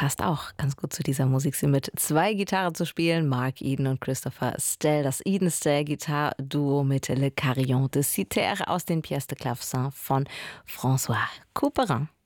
passt auch ganz gut zu dieser Musik, sie mit 2 Gitarren zu spielen. Mark Eden und Christopher Stell, das Eden-Stell-Gitarre-Duo mit Le Carillon de Citer aus den Pièces de Clavecin von François Couperin.